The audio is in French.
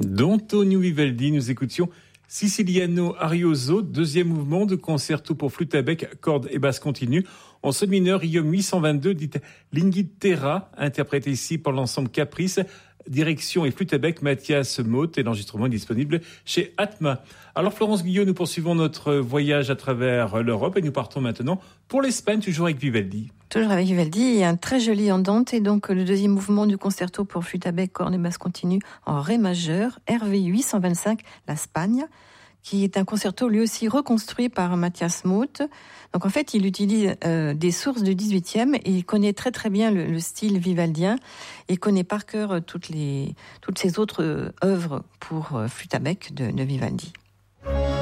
D'Antonio Vivaldi, nous écoutions Siciliano Arioso, deuxième mouvement de concerto pour flûte à bec, cordes et basse continue. En sol mineur, Iom 822, dite l'Inghilterra, interprété ici par l'ensemble Caprice, direction et flûte à bec, Mathias Moth, et l'enregistrement est disponible chez Atma. Alors Florence Guyot, nous poursuivons notre voyage à travers l'Europe et nous partons maintenant pour l'Espagne, toujours avec Vivaldi. Toujours avec Vivaldi, il y a un très joli andante et donc le deuxième mouvement du concerto pour flûte à bec, cordes et basse continue en ré majeur, RV 825, la Spagne, qui est un concerto lui aussi reconstruit par Mathias Moth. Donc en fait, il utilise des sources du 18e et il connaît très très bien le style vivaldien et connaît par cœur toutes ses autres œuvres pour flûte à bec de Vivaldi.